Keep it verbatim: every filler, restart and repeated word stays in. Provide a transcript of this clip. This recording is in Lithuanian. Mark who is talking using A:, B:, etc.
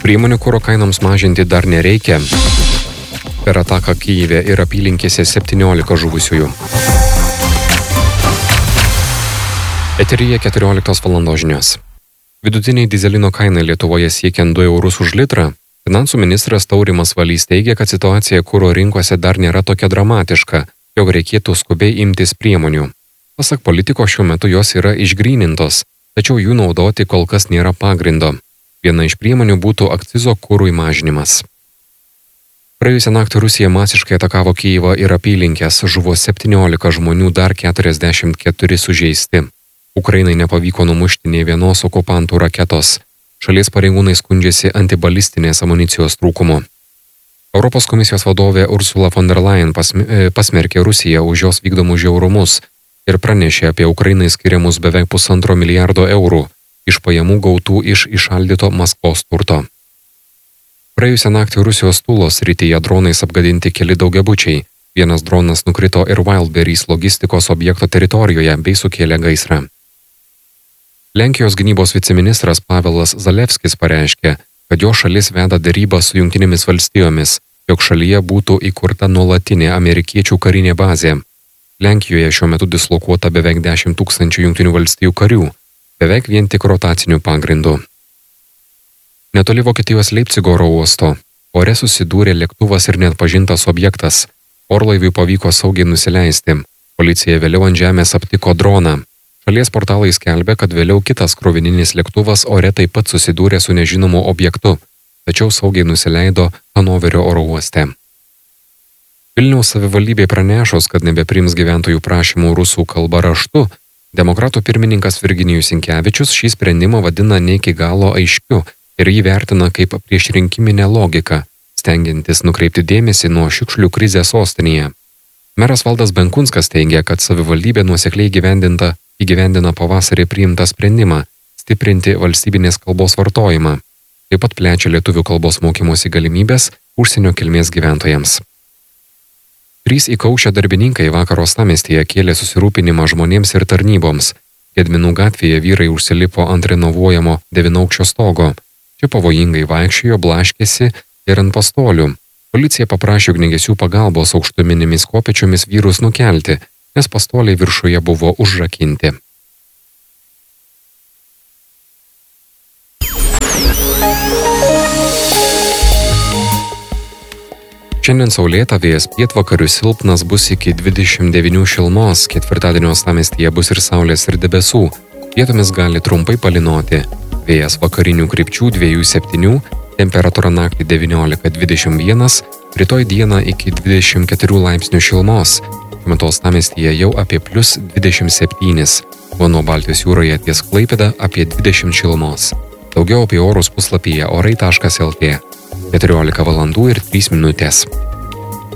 A: Priemonių kuro kainoms mažinti dar nereikia. Per ataką Kyjive ir apylinkėse septyniolika žuvusiųjų. Eteryje keturioliktos valandos žinios. Vidutiniai dizelino kaina Lietuvoje siekiant du eurus už litrą. Finansų ministras Taurimas Valys teigia, kad situacija kuro rinkose dar nėra tokia dramatiška, jog reikėtų skubiai imtis priemonių. Pasak politiko, šiuo metu jos yra išgrynintos, tačiau jų naudoti kol kas nėra pagrindo. Viena iš priemonių būtų akcizo kurui mažinimas. Praėjusią naktį Rusija masiškai atakavo Kyjivą ir apylinkes, žuvo septyniolika žmonių, dar keturiasdešimt keturi sužeisti. Ukrainai nepavyko numušti nė vienos okupantų raketos. Šalies pareigūnai skundžiasi antibalistinės amunicijos trūkumu. Europos komisijos vadovė Ursula von der Leyen pasmerkė Rusiją už jos vykdomus žiaurumus ir pranešė apie Ukrainai skiriamus beveik pusantro milijardo eurų iš pajamų gautų iš įšaldyto Maskvos turto. Praėjusią naktį Rusijos Tulos srityje dronais apgadinti keli daugiabučiai. Vienas dronas nukrito ir Wildberries logistikos objekto teritorijoje bei sukėlė gaisrą. Lenkijos gynybos viceministras Pavelas Zalewskis pareiškė, kad jo šalis veda derybas su Jungtinėmis valstijomis, jog šalyje būtų įkurta nuolatinė amerikiečių karinė bazė. Lenkijoje šiuo metu dislokuota beveik dešimt tūkstančių Jungtinių valstijų karių, beveik vien tik rotacinių pagrindų. Netoli Vokietijos Leipcigo oro uosto ore susidūrė lėktuvas ir neatpažintas objektas. Orlaiviui pavyko saugiai nusileisti. Policija vėliau ant žemės aptiko droną. Šalies portalai skelbia, kad vėliau kitas krovininis lėktuvas ore taip pat susidūrė su nežinomu objektu, tačiau saugiai nusileido Hanoverio oro uoste. Vilniaus savivaldybė pranešus, kad nebepriims gyventojų prašymų rusų kalba raštu, demokratų pirmininkas Virginijus Sinkevičius šį sprendimą vadina ne iki galo aiškiu ir jį vertina kaip priešrinkiminę logiką, stengiantis nukreipti dėmesį nuo šiukšlių krizės sostinėje. Meras Valdas Benkunskas teigia, kad savivaldybė nuosekliai gyvendinta įgyvendina pavasarį priimtą sprendimą stiprinti valstybinės kalbos vartojimą. Taip pat plečia lietuvių kalbos mokymosi galimybės užsienio kilmės gyventojams. Trys įkaušę darbininkai vakar Uostamiestyje kėlė susirūpinimą žmonėms ir tarnyboms. Gedminų gatvėje vyrai užsilipo ant renovuojamo devynaukščio stogo. Čia pavojingai vaikščiojo, blaškėsi ir ant pastolių. Policija paprašė ugniagesių pagalbos aukštuminėmis kopėčiomis vyrus nukelti, nes pastoliai viršuje buvo užrakinti. Šiandien saulėta, vėjas pietvakarių silpnas, bus iki dvidešimt devynių šilumos, ketvirtadienio Uostamiestyje bus ir saulės ir debesų, vietomis gali trumpai palynoti. Vėjas vakarinių krypčių dviejų septynių, temperatūra naktį devyniolika dvidešimt vienas, rytoj dieną iki dvidešimt keturių laipsnių šilumos. Metu Uostamiestyje jau apie plius dvidešimt septynis, o nuo Baltijos jūroje ties Klaipėda apie dvidešimt šilumos. Daugiau apie orus puslapyje orai taškas lt. keturiolika valandų ir trys minutės.